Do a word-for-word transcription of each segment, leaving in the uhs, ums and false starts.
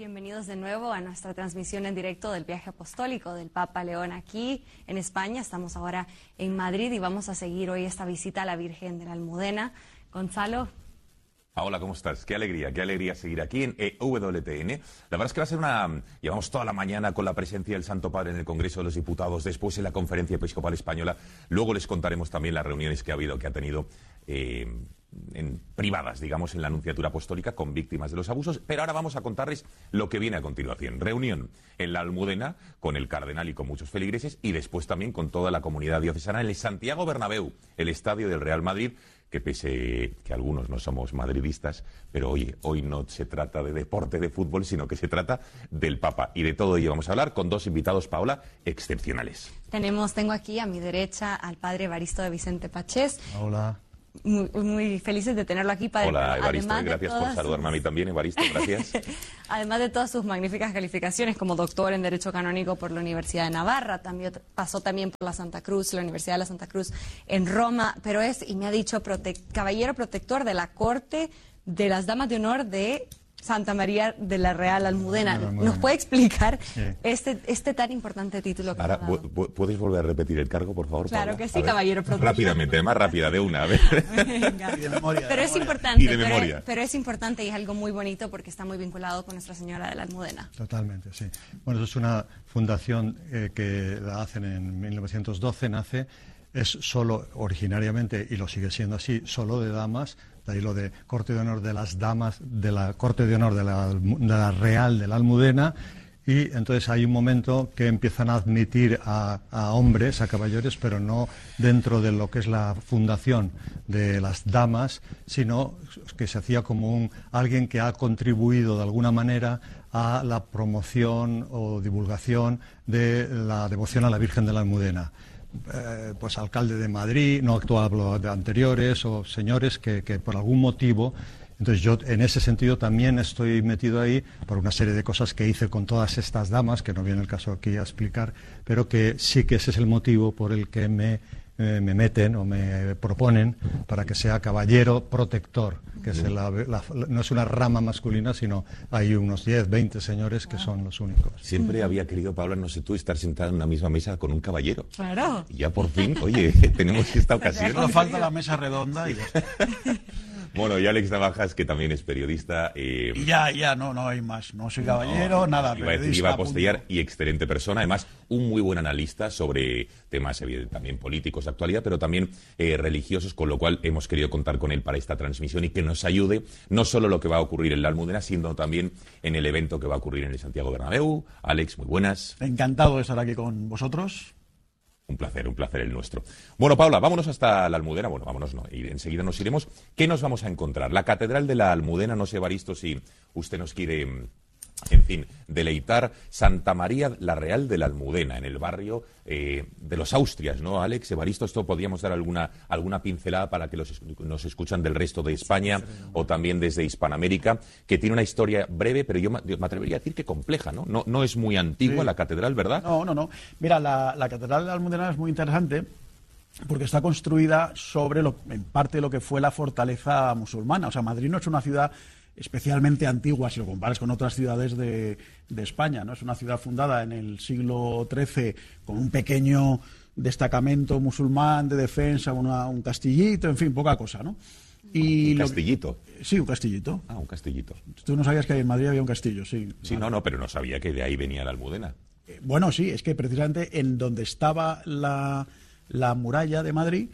Bienvenidos de nuevo a nuestra transmisión en directo del viaje apostólico del Papa León aquí en España. Estamos ahora en Madrid y vamos a seguir hoy esta visita a la Virgen de la Almudena. Gonzalo. Hola, ¿cómo estás? Qué alegría, qué alegría seguir aquí en E W T N. La verdad es que va a ser una... Llevamos toda la mañana con la presencia del Santo Padre en el Congreso de los Diputados, después en la Conferencia Episcopal Española. Luego les contaremos también las reuniones que ha habido, que ha tenido eh, en privadas, digamos, en la Anunciatura Apostólica con víctimas de los abusos. Pero ahora vamos a contarles lo que viene a continuación. Reunión en la Almudena con el cardenal y con muchos feligreses y después también con toda la comunidad diocesana en el Santiago Bernabéu, el estadio del Real Madrid, que pese que algunos no somos madridistas, pero oye, hoy no se trata de deporte de fútbol, sino que se trata del Papa. Y de todo ello vamos a hablar con dos invitados, Paola, excepcionales. Tenemos, tengo aquí a mi derecha al padre Evaristo de Vicente Pachés. Hola. Muy, muy felices de tenerlo aquí, padre. Hola, Evaristo, Además gracias por saludarme sus... a mí también, Evaristo, gracias. Además de todas sus magníficas calificaciones como doctor en Derecho Canónico por la Universidad de Navarra, también pasó también por la Santa Cruz, la Universidad de la Santa Cruz en Roma, pero es, y me ha dicho, prote caballero protector de la Corte de las Damas de Honor de Santa María de la Real Almudena. ¿Nos puede explicar sí. este, este tan importante título que Ahora, ¿puedes volver a repetir el cargo, por favor, Claro Paula? que sí, caballero protector. Rápidamente, más rápida, de una. A ver. Venga. Y de memoria. Pero de es memoria. importante, Y de pero, memoria. Es, pero es importante y es algo muy bonito porque está muy vinculado con Nuestra Señora de la Almudena. Totalmente, sí. Bueno, eso es una fundación eh, que la hacen en mil novecientos doce, nace, es solo originariamente, y lo sigue siendo así, solo de damas. De ahí lo de Corte de Honor de las Damas, de la Corte de Honor de la, de la Real de la Almudena, y entonces hay un momento que empiezan a admitir a, a hombres, a caballeros, pero no dentro de lo que es la fundación de las damas, sino que se hacía como un alguien que ha contribuido de alguna manera a la promoción o divulgación de la devoción a la Virgen de la Almudena. Eh, pues alcalde de Madrid, no actual, hablo de anteriores, o señores que, que por algún motivo, entonces yo en ese sentido también estoy metido ahí por una serie de cosas que hice con todas estas damas, que no viene el caso aquí a explicar, pero que sí que ese es el motivo por el que me, eh, me meten o me proponen para que sea caballero protector, que es la, la, no es una rama masculina, sino hay unos diez, veinte señores que son los únicos. Siempre había querido, Paula, no sé tú, estar sentada en una misma mesa con un caballero. Claro. Y ya por fin, oye, tenemos esta ocasión. Solo falta la mesa redonda y ya está. Bueno, y Alex Navajas, que también es periodista. Eh, y ya, ya, no, no hay más. No soy caballero, no, nada. Iba a decir, iba a postellar y excelente persona. Además, un muy buen analista sobre temas también políticos de actualidad, pero también eh, religiosos, con lo cual hemos querido contar con él para esta transmisión y que nos ayude no solo lo que va a ocurrir en la Almudena, sino también en el evento que va a ocurrir en el Santiago Bernabéu. Alex, muy buenas. Encantado de estar aquí con vosotros. Un placer, un placer el nuestro. Bueno, Paula, vámonos hasta la Almudena. Bueno, vámonos, no, y enseguida nos iremos. ¿Qué nos vamos a encontrar? La Catedral de la Almudena, no sé, Evaristo, si usted nos quiere, en fin, deleitar. Santa María la Real de la Almudena, en el barrio eh, de los Austrias, ¿no, Alex? Evaristo, esto podríamos dar alguna, alguna pincelada para que los, nos escuchan del resto de España o también desde Hispanoamérica, que tiene una historia breve, pero yo me, me atrevería a decir que compleja, ¿no? No, no es muy antigua sí. La catedral, ¿verdad? No, no, no. Mira, la, la Catedral de la Almudena es muy interesante porque está construida sobre, lo, en parte, lo que fue la fortaleza musulmana. O sea, Madrid no es una ciudad especialmente antigua si lo comparas con otras ciudades de, de España, ¿no? Es una ciudad fundada en el siglo trece con un pequeño destacamento musulmán de defensa, una, un castillito, en fin, poca cosa, ¿no? Y ¿Un castillito? Lo, sí, un castillito. Ah, un castillito. Tú no sabías que en Madrid había un castillo, sí. Sí, vale. no, no, pero no sabía que de ahí venía la Almudena. Eh, bueno, sí, es que precisamente en donde estaba la, la muralla de Madrid,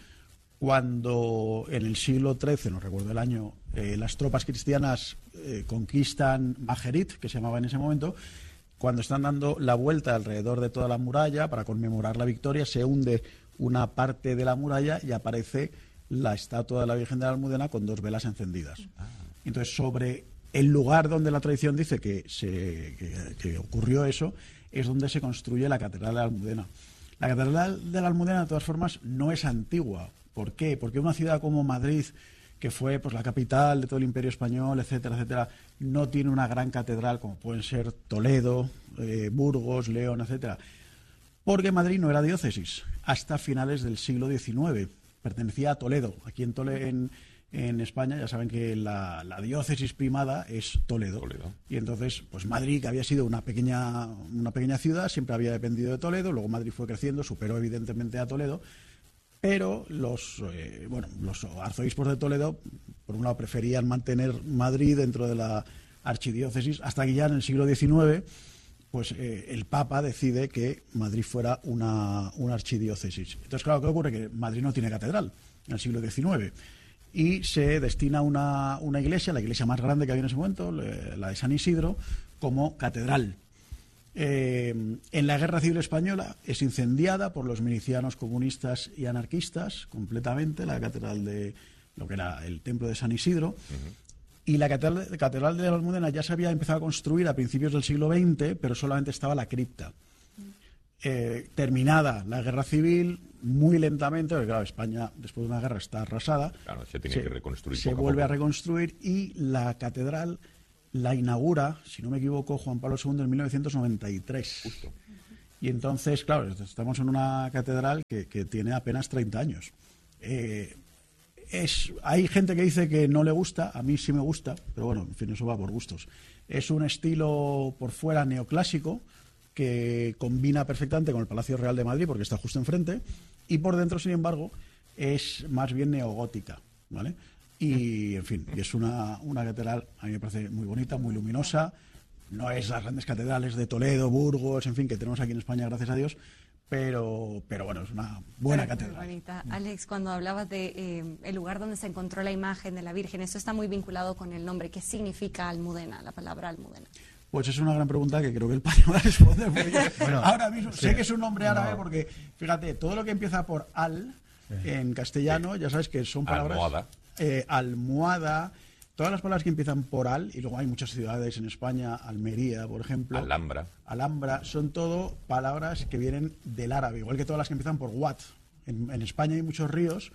cuando en el siglo trece, no recuerdo el año, eh, las tropas cristianas eh, conquistan Majerit, que se llamaba en ese momento, cuando están dando la vuelta alrededor de toda la muralla para conmemorar la victoria, se hunde una parte de la muralla y aparece la estatua de la Virgen de la Almudena con dos velas encendidas. Entonces, sobre el lugar donde la tradición dice que, se, que, que ocurrió eso, es donde se construye la Catedral de la Almudena. La Catedral de la Almudena, de todas formas, no es antigua. ¿Por qué? Porque una ciudad como Madrid, que fue pues la capital de todo el Imperio Español, etcétera, etcétera, no tiene una gran catedral como pueden ser Toledo, eh, Burgos, León, etcétera. Porque Madrid no era diócesis hasta finales del siglo diecinueve. Pertenecía a Toledo. Aquí en, Tole, en, en España, ya saben que la, la diócesis primada es Toledo. Toledo. Y entonces, pues Madrid, que había sido una pequeña, una pequeña ciudad, siempre había dependido de Toledo, luego Madrid fue creciendo, superó evidentemente a Toledo, pero los, eh, bueno, los arzobispos de Toledo, por un lado, preferían mantener Madrid dentro de la archidiócesis, hasta que ya en el siglo diecinueve, pues eh, el Papa decide que Madrid fuera una, una archidiócesis. Entonces, claro, ¿qué ocurre? Que Madrid no tiene catedral en el siglo diecinueve. Y se destina una, una iglesia, la iglesia más grande que había en ese momento, la de San Isidro, como catedral. Eh, en la Guerra Civil Española es incendiada por los milicianos comunistas y anarquistas completamente, la catedral de lo que era el templo de San Isidro. Uh-huh. Y la catedral, la catedral de la Almudena ya se había empezado a construir a principios del siglo veinte, pero solamente estaba la cripta. Eh, terminada la Guerra Civil, muy lentamente, porque claro, España después de una guerra está arrasada, claro, se tiene se, que reconstruir se poco vuelve a, a reconstruir y la catedral la inaugura, si no me equivoco, Juan Pablo segundo en mil novecientos noventa y tres. Justo. Y entonces, claro, estamos en una catedral que, que tiene apenas treinta años. Eh, es, hay gente que dice que no le gusta, a mí sí me gusta, pero bueno, en fin, eso va por gustos. Es un estilo por fuera neoclásico, que combina perfectamente con el Palacio Real de Madrid porque está justo enfrente, y por dentro, sin embargo, es más bien neogótica, ¿vale? Y, en fin, es una, una catedral, a mí me parece muy bonita, muy luminosa, no es las grandes catedrales de Toledo, Burgos, en fin, que tenemos aquí en España, gracias a Dios, pero, pero bueno, es una buena Pero catedral. Muy bonita. Alex, cuando hablabas de eh, el lugar donde se encontró la imagen de la Virgen, eso está muy vinculado con el nombre. ¿Qué significa Almudena, la palabra Almudena? Pues es una gran pregunta que creo que el padre va a responder. Bueno, ahora mismo sí. sé que es un nombre árabe No. porque, fíjate, todo lo que empieza por al, en castellano, ya sabes que son palabras... Almohada. Eh, almohada, todas las palabras que empiezan por al, y luego hay muchas ciudades en España, Almería, por ejemplo. Alhambra. Alhambra, son todo palabras que vienen del árabe, igual que todas las que empiezan por Guad. En, en España hay muchos ríos,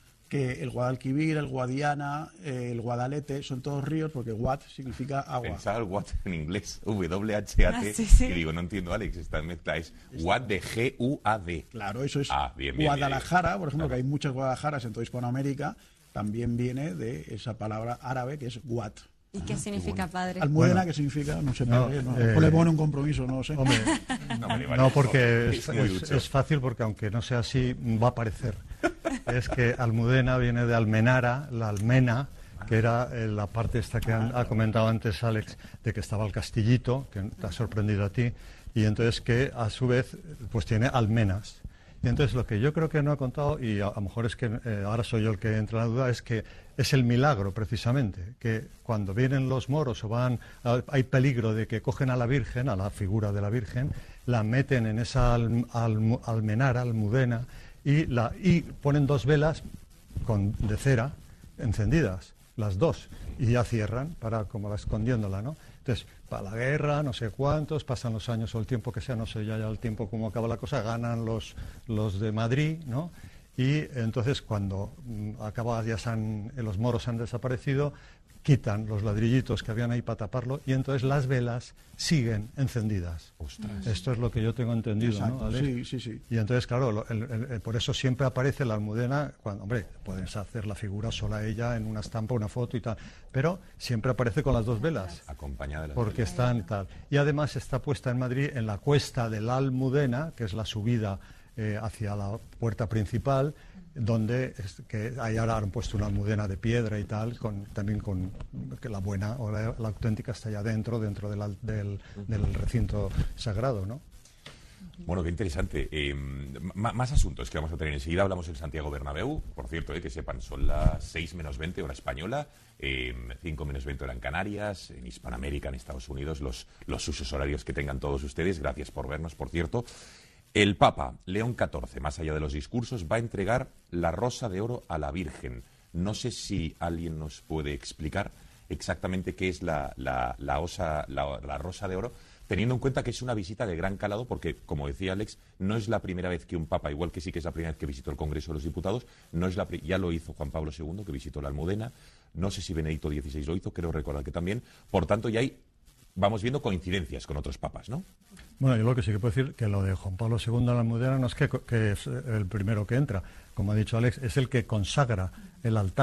que el Guadalquivir, el Guadiana, eh, el Guadalete, son todos ríos porque Guad significa agua. Pensaba el Watt en inglés, W H A T, Ah, sí, sí. y digo, no entiendo, Alex, esta mezcla es Watt de G U A D. Claro, eso es Ah, bien, bien, Guadalajara, bien. por ejemplo, Claro. que hay muchas Guadalajaras en toda Hispanoamérica, también viene de esa palabra árabe que es Guad. ¿Y qué significa padre? Almudena, Bueno. ¿qué significa? No sé, No, padre, no, eh, o le pone un compromiso, no lo sé. Hombre, No, me vale, no, porque es, es muy es- ducho. es fácil, porque aunque no sea así, va a parecer. Es que Almudena viene de Almenara, la almena, que era eh, la parte esta que han- ha comentado antes Alex, de que estaba el castillito, que te ha sorprendido a ti, y entonces que a su vez pues tiene almenas. Y entonces lo que yo creo que no ha contado, y a, a lo mejor es que eh, ahora soy yo el que entra en la duda, es que es el milagro precisamente, que cuando vienen los moros o van, a- hay peligro de que cogen a la Virgen, a la figura de la Virgen, la meten en esa al- almu- almenara, almudena, y, la, y ponen dos velas con, de cera encendidas, las dos, y ya cierran, para como escondiéndola, ¿no? Entonces, para la guerra, no sé cuántos, pasan los años o el tiempo que sea, no sé ya, ya el tiempo cómo acaba la cosa, ganan los, los de Madrid, ¿no? Y entonces cuando mm, acaba, ya se han, eh, los moros han desaparecido, quitan los ladrillitos que habían ahí para taparlo y entonces las velas siguen encendidas. Ostras. Esto es lo que yo tengo entendido, Exacto, ¿no, Alex? sí, sí, sí. Y entonces, claro, lo- el- el- el- por eso siempre aparece la Almudena, cuando, hombre, puedes hacer la figura sola ella en una estampa, una foto y tal, pero siempre aparece con las dos velas, Acompañada de las porque velas. están y tal. Y además está puesta en Madrid, en la cuesta de la Almudena, que es la subida eh, hacia la puerta principal, donde es- que ahí ahora han puesto una almudena de piedra y tal, con, también con que la buena o la, la auténtica está allá dentro, dentro de la- del, del recinto sagrado, ¿no? Bueno, qué interesante. Eh, m- más asuntos que vamos a tener enseguida. Hablamos en Santiago Bernabéu. Por cierto, eh, que sepan, son las seis menos veinte hora española, eh, cinco menos veinte hora en Canarias, en Hispanoamérica, en Estados Unidos, los, los usos horarios que tengan todos ustedes. Gracias por vernos, por cierto. El Papa León catorce, más allá de los discursos, va a entregar la Rosa de Oro a la Virgen. No sé si alguien nos puede explicar exactamente qué es la, la, la, osa, la, la Rosa de Oro, teniendo en cuenta que es una visita de gran calado, porque, como decía Alex, no es la primera vez que un Papa, igual que sí que es la primera vez que visitó el Congreso de los Diputados, no es la pri- ya lo hizo Juan Pablo segundo, que visitó la Almudena, no sé si Benedicto dieciséis lo hizo, creo recordar que también. Por tanto, ya hay, vamos viendo coincidencias con otros papas, ¿no? Bueno, yo lo que sí que puedo decir que lo de Juan Pablo segundo en la Almudena no es que, que es el primero que entra, como ha dicho Alex, es el que consagra el altar. O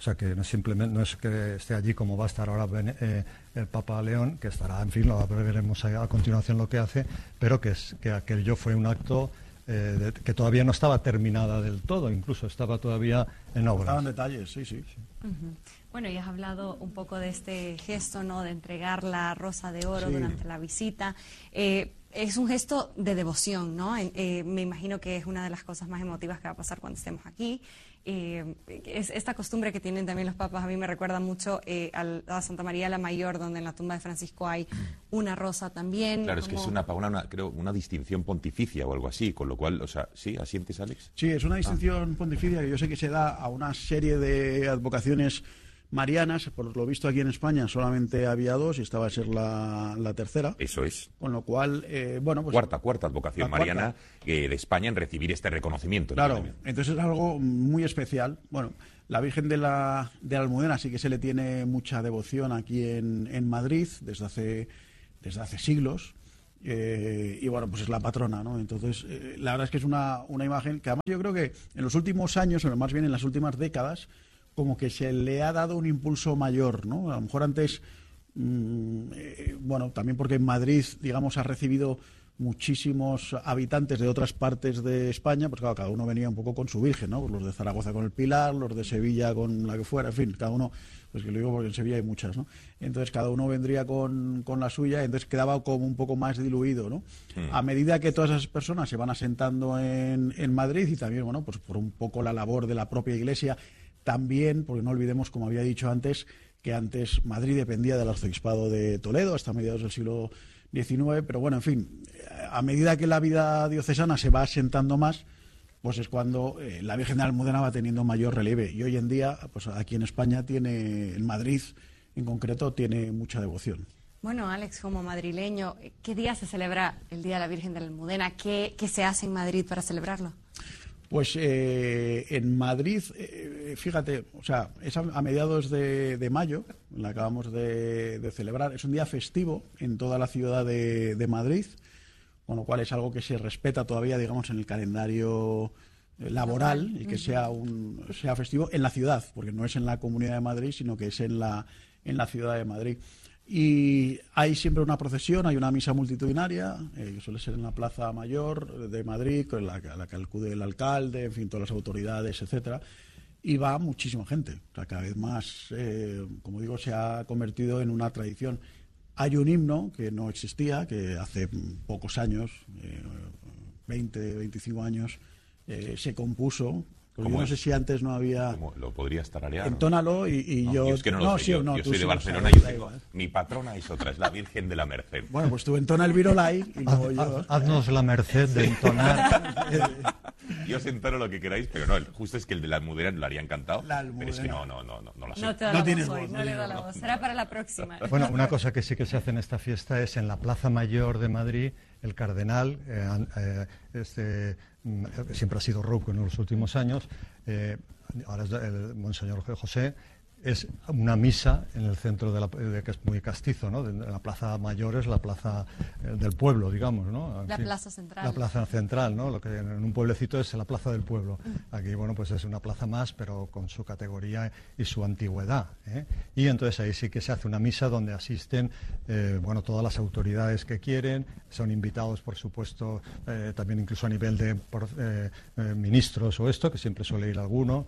O sea, que no, simplemente, no es que esté allí como va a estar ahora eh, el Papa León, que estará, en fin, lo veremos a, a continuación lo que hace, pero que, es, que aquello fue un acto eh, de, que todavía no estaba terminada del todo, incluso estaba todavía en obras. Estaban detalles, sí, sí. sí. Uh-huh. Bueno, y has hablado un poco de este gesto, ¿no?, de entregar la rosa de oro sí. durante la visita. Eh, es un gesto de devoción, ¿no? Eh, me imagino que es una de las cosas más emotivas que va a pasar cuando estemos aquí. Eh, es esta costumbre que tienen también los papas, a mí me recuerda mucho eh, al, a Santa María la Mayor, donde en la tumba de Francisco hay una rosa también. Claro, como... es que es una, una, una, creo, una distinción pontificia o algo así, con lo cual, o sea, ¿sí? ¿Asientes, Alex? Sí, es una distinción ah. pontificia que yo sé que se da a una serie de advocaciones marianas. Por lo visto aquí en España solamente había dos y esta va a ser la, la tercera. Eso es. Con lo cual, eh, bueno, pues... Cuarta, cuarta advocación mariana eh, de España en recibir este reconocimiento. Claro, entonces es algo muy especial. Bueno, la Virgen de la, de la Almudena sí que se le tiene mucha devoción aquí en, en Madrid desde hace, desde hace siglos. Eh, y bueno, pues es la patrona, ¿no? Entonces, eh, la verdad es que es una, una imagen que además yo creo que en los últimos años, o más bien en las últimas décadas, como que se le ha dado un impulso mayor, ¿no? A lo mejor antes, mmm, eh, bueno, también porque en Madrid, digamos, ha recibido muchísimos habitantes de otras partes de España, pues claro, cada uno venía un poco con su Virgen, ¿no? Los de Zaragoza con el Pilar, los de Sevilla con la que fuera, en fin, cada uno, pues que lo digo porque en Sevilla hay muchas, ¿no? Entonces cada uno vendría con, con la suya, entonces quedaba como un poco más diluido, ¿no? Mm. A medida que todas esas personas se van asentando en, en Madrid y también, bueno, pues por un poco la labor de la propia Iglesia, también, porque no olvidemos, como había dicho antes, que antes Madrid dependía del arzobispado de Toledo hasta mediados del siglo diecinueve, pero bueno, en fin, a medida que la vida diocesana se va asentando más, pues es cuando eh, la Virgen de la Almudena va teniendo mayor relieve. Y hoy en día, pues aquí en España tiene, en Madrid en concreto, tiene mucha devoción. Bueno, Alex, como madrileño, ¿qué día se celebra el Día de la Virgen de la Almudena? ¿Qué, qué se hace en Madrid para celebrarlo? Pues eh, en Madrid, eh, fíjate, o sea, es a, a mediados de, de mayo, la acabamos de, de celebrar, es un día festivo en toda la ciudad de, de Madrid, con lo cual es algo que se respeta todavía, digamos, en el calendario laboral y que sea un sea festivo en la ciudad, porque no es en la Comunidad de Madrid, sino que es en la, en la ciudad de Madrid. Y hay siempre una procesión, hay una misa multitudinaria, eh, que suele ser en la Plaza Mayor de Madrid, con la, la que acude el alcalde, en fin, todas las autoridades, etcétera, y va muchísima gente. O sea, cada vez más, eh, como digo, se ha convertido en una tradición. Hay un himno que no existía, que hace pocos años, eh, veinte, veinticinco años, eh, se compuso. Yo no sé si antes no había... ¿Cómo lo podría tararear? Entónalo y, y no, yo... yo es que no lo no, sé. Sí, yo, no, yo soy de sí Barcelona y tengo... Mi patrona es otra, es la Virgen de la Merced. Bueno, pues tú entona el Virolai y luego haz, yo... Haz, haznos la merced de entonar... Yo os entono lo que queráis, pero no, justo es que el de la Almudena lo haría encantado. La Almudena. Pero es que no, no, no, no, no lo sé. No te da no la tienes voz hoy, voz, no no le da la no, voz. no, Será no. para la próxima. Bueno, una cosa que sí que se hace en esta fiesta es en la Plaza Mayor de Madrid, el cardenal, eh, eh, este, mm, siempre ha sido Rouco en los últimos años, eh, ahora es el Monseñor José, es una misa en el centro de la, de, que es muy castizo, ¿no? De, de la Plaza Mayor es la plaza eh, del pueblo, digamos, ¿no? En La fin, plaza central. La plaza central, ¿no? Lo que en un pueblecito es la plaza del pueblo. Aquí, bueno, pues es una plaza más, pero con su categoría y su antigüedad, ¿eh? Y entonces ahí sí que se hace una misa donde asisten, eh, bueno, todas las autoridades que quieren, son invitados, por supuesto, eh, también incluso a nivel de por, eh, eh, ministros o esto, que siempre suele ir alguno.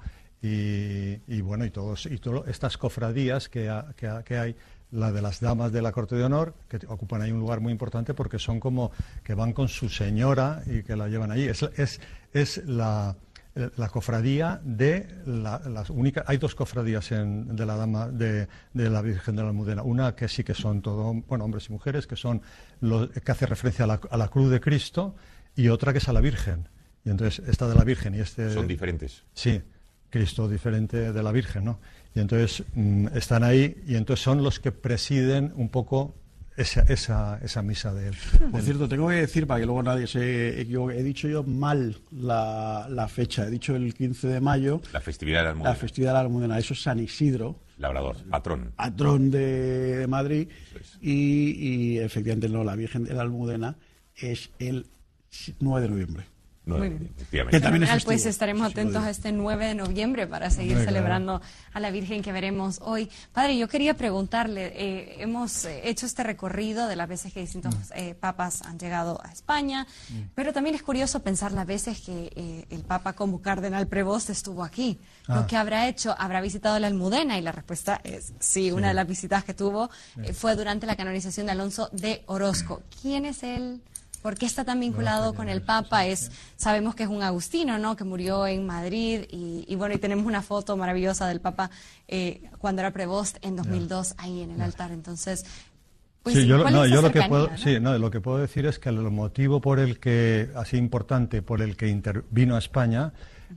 Y, y bueno, y todos y todas estas cofradías que, ha, que, ha, que hay, la de las damas de la Corte de Honor, que ocupan ahí un lugar muy importante porque son como que van con su señora y que la llevan allí. Es, es, es la, la cofradía de la, las únicas. Hay dos cofradías en, de la dama de, de la Virgen de la Almudena. Una que sí que son todo, bueno, hombres y mujeres, que son los que hace referencia a la, a la cruz de Cristo, y otra que es a la Virgen. Y entonces esta de la Virgen y este. Son diferentes. Sí. Cristo diferente de la Virgen, ¿no? Y entonces mmm, están ahí y entonces son los que presiden un poco esa, esa, esa misa de él. Por cierto, tengo que decir, para que luego nadie se equivoque, he dicho yo mal la, la fecha, he dicho el quince de mayo. La festividad de la Almudena. La festividad de la Almudena, eso es San Isidro. Labrador, patrón. Patrón de, de Madrid. Es. Y, y efectivamente no, la Virgen de la Almudena es el nueve de noviembre. Muy bien, efectivamente. Que también es Fenomenal, pues festivo, estaremos sí, lo atentos digo. a este nueve de noviembre para seguir Muy celebrando a la Virgen que veremos hoy. Padre, yo quería preguntarle, eh, hemos eh, hecho este recorrido de las veces que distintos eh, papas han llegado a España, pero también es curioso pensar las veces que eh, el Papa como cardenal prevost estuvo aquí. Ah. Lo que habrá hecho, habrá visitado la Almudena, y la respuesta es sí, una de las visitas que tuvo eh, fue durante la canonización de Alonso de Orozco. ¿Quién es él? ¿Por qué está tan vinculado con el Papa? Es, sabemos que es un agustino, ¿no? Que murió en Madrid y, y bueno, y tenemos una foto maravillosa del Papa eh, cuando era prevost en dos mil dos ahí en el altar. Entonces, pues, sí, yo, ¿cuál no, es esa yo lo que cercanía, puedo, ¿no? sí, no, lo que puedo decir es que el motivo por el que, así importante, por el que intervino a España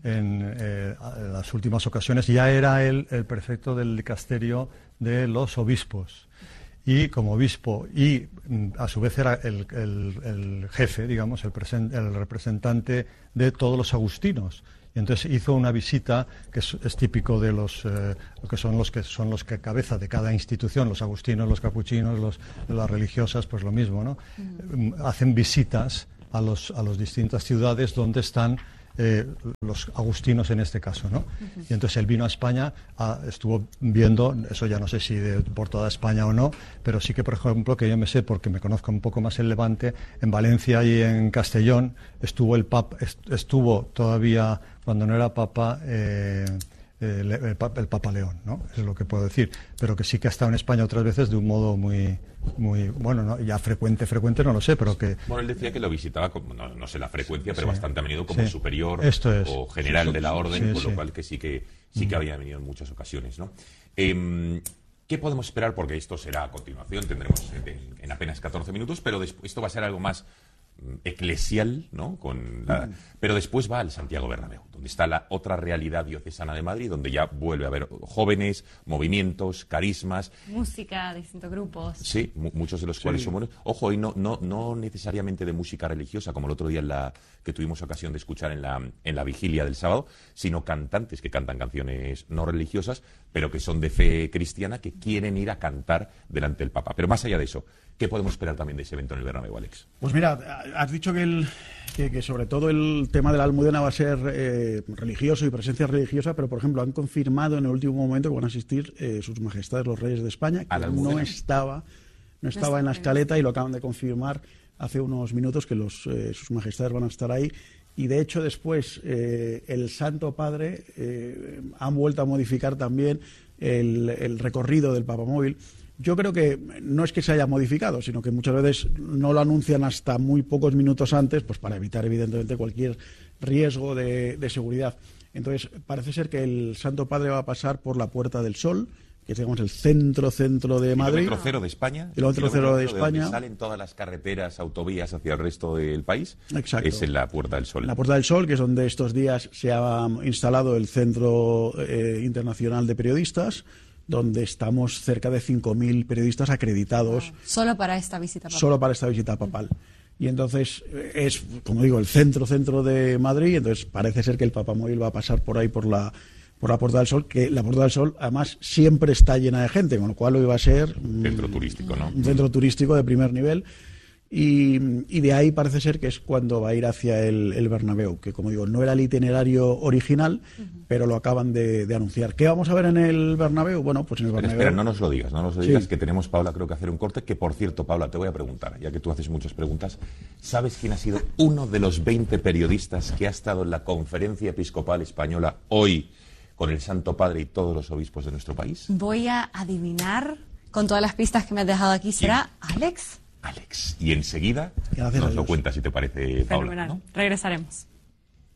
en eh, las últimas ocasiones, ya era él el prefecto del dicasterio de los obispos. Y como obispo, y mm, a su vez era el, el, el jefe, digamos, el, presen, el representante de todos los agustinos. Y entonces hizo una visita que es, es típico de los eh, que son los que son los que cabeza de cada institución, los agustinos, los capuchinos, los, las religiosas, pues lo mismo, ¿no? Mm. Hacen visitas a los a las distintas ciudades donde están Eh, los agustinos en este caso, ¿no? Uh-huh. Y entonces él vino a España, a, estuvo viendo, eso ya no sé si de, por toda España o no, pero sí que, por ejemplo, que yo me sé, porque me conozco un poco más el Levante, en Valencia y en Castellón estuvo el Papa, estuvo todavía, cuando no era Papa, eh, el, el, el Papa León, ¿no? Es lo que puedo decir, pero que sí que ha estado en España otras veces de un modo muy... muy bueno, no, ya frecuente, frecuente no lo sé, pero que... Bueno, él decía que lo visitaba, como, no, no sé la frecuencia, pero sí, bastante a menudo como sí, superior esto es, o general sí, de la orden, sí, con lo sí. cual que sí que sí que había venido en muchas ocasiones, ¿no? Eh, ¿Qué podemos esperar? Porque esto será a continuación, tendremos en, en apenas catorce minutos, pero después, esto va a ser algo más eclesial, ¿no? Con la, pero después va al Santiago Bernabéu, donde está la otra realidad diocesana de Madrid, donde ya vuelve a haber jóvenes, movimientos, carismas. Música, distintos grupos. Sí, mu muchos de los sí. cuales son buenos. Ojo, y no, no, no necesariamente de música religiosa, como el otro día en la, que tuvimos ocasión de escuchar en la, en la vigilia del sábado, sino cantantes que cantan canciones no religiosas, pero que son de fe cristiana, que quieren ir a cantar delante del Papa. Pero más allá de eso, ¿qué podemos esperar también de ese evento en el Bernabéu, Alex? Pues mira, has dicho que, el, que, que sobre todo el tema de la Almudena va a ser eh, religioso y presencia religiosa, pero por ejemplo han confirmado en el último momento que van a asistir eh, sus majestades los reyes de España, que no estaba, no estaba en la escaleta y lo acaban de confirmar hace unos minutos que los, eh, sus majestades van a estar ahí. Y de hecho después eh, el Santo Padre eh, han vuelto a modificar también el, el recorrido del Papamóvil. Yo creo que no es que se haya modificado, sino que muchas veces no lo anuncian hasta muy pocos minutos antes, pues para evitar evidentemente cualquier riesgo de, de seguridad. Entonces parece ser que el Santo Padre va a pasar por la Puerta del Sol, que es digamos, el centro centro de Madrid. Kilómetro cero de España. Kilómetro cero de España. De donde salen todas las carreteras, autovías hacia el resto del país. Exacto. Es en la Puerta del Sol. La Puerta del Sol, que es donde estos días se ha instalado el Centro eh, Internacional de Periodistas, donde estamos cerca de cinco mil periodistas acreditados. Solo para esta visita papal. Solo para esta visita papal. Y entonces es, como digo, el centro centro de Madrid. Entonces parece ser que el Papamóvil va a pasar por ahí por la por la Puerta del Sol, que la Puerta del Sol además siempre está llena de gente, con lo cual hoy va a ser un centro turístico, ¿no? Un centro turístico de primer nivel. Y, y de ahí parece ser que es cuando va a ir hacia el, el Bernabéu, que como digo, no era el itinerario original, uh-huh. pero lo acaban de, de anunciar. ¿Qué vamos a ver en el Bernabéu? Bueno, pues en el Bernabéu... Espera, espera, no nos lo digas, no nos lo digas, sí. que tenemos, Paula, creo que hacer un corte, que por cierto, Paula, te voy a preguntar, ya que tú haces muchas preguntas, ¿sabes quién ha sido uno de los veinte periodistas que ha estado en la Conferencia Episcopal Española hoy con el Santo Padre y todos los obispos de nuestro país? Voy a adivinar, con todas las pistas que me has dejado aquí, ¿será Alex? Alex. Y enseguida Gracias nos lo cuentas, si te parece, Paula. Fenomenal. ¿No? Regresaremos.